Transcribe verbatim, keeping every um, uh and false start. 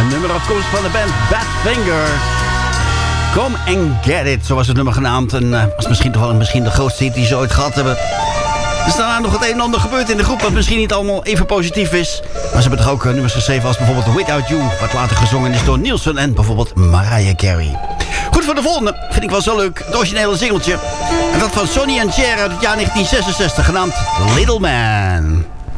Een nummer afkomstig van de band Badfinger. Come and Get It, zo was het nummer genaamd. En uh, was misschien toch wel misschien de grootste hit die ze ooit gehad hebben. Er is daarna nog het een en ander gebeurd in de groep... wat misschien niet allemaal even positief is. Maar ze hebben toch ook uh, nummers geschreven als bijvoorbeeld Without You... wat later gezongen is door Nielsen en bijvoorbeeld Mariah Carey. Goed, voor de volgende vind ik wel zo leuk. Het originele singeltje. En dat van Sonny and Cher uit het jaar negentien zesenzestig, genaamd Little Man.